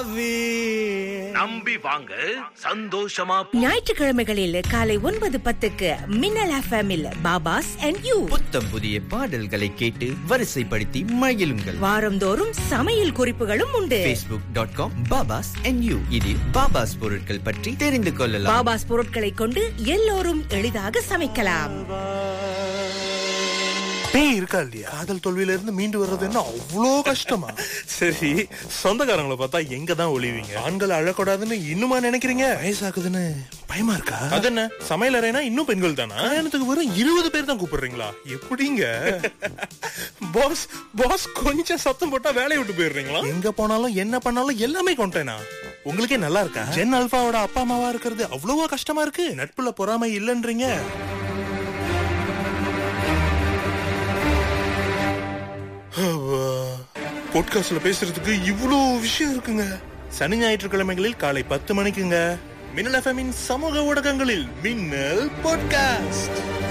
நம்பி வாங்க, சந்தோஷமா ஞாயிற்றுக்கிழமைகளில் காலை 9:10 மின்னல் எஃப்எம்மில் பாபாஸ் அண்ட் யூ. புத்தம் புதிய பாடல்களை கேட்டு வரிசைப்படுத்தி மகிழுங்கள். வாரந்தோறும் சமையல் குறிப்புகளும் உண்டு. facebook.com பாபாஸ் அண்ட் யூ. இதில் பாபாஸ் பொருட்கள் பற்றி தெரிந்து கொள்ளலாம். பாபாஸ் பொருட்களை கொண்டு எல்லோரும் எளிதாக சமைக்கலாம். பேய் இருக்கா இல்லையா? காதல் தோல்வியில இருந்து மீண்டு வர்றது என்ன அவ்வளோ கஷ்டமா? சரி, சொந்தக்காரங்களை பார்த்தா எங்க தான் ஒளிவீங்க? ஆண்கள் அழக்கூடாதுன்னு இன்னுமா நினைக்கிறீங்க? வயசாகுதுன்னு பயமா இருக்கா? அது என்ன, சமையல் அறைனா இன்னும் பெண்கள் தானா? கல்யாணத்துக்கு வெறும் 20 பேர் தான் கூப்பிடுறீங்களா? எப்படிங்க பாஸ்? பாஸ் கொஞ்சம் சத்தம் போட்டா வேலையை விட்டு போயிடுறீங்களா? எங்க போனாலும் என்ன பண்ணாலும் எல்லாமே கொண்டேனா? உங்களுக்கே நல்லா இருக்கா? ஜென் அல்பாவோட அப்பா அம்மாவா இருக்கிறது அவ்வளவா கஷ்டமா இருக்கு? நட்புல பொறாமை இல்லன்றீங்க. பாட்காஸ்ட்ல பேசுறதுக்கு இவ்வளோ விஷயம் இருக்குங்க. சனி ஞாயிற்றுக்கிழமைகளில் காலை 10 மணிக்குங்க. மின்னல் எஃப்எம்மின் சமூக ஊடகங்களில் மின்னல் பாட்காஸ்ட்.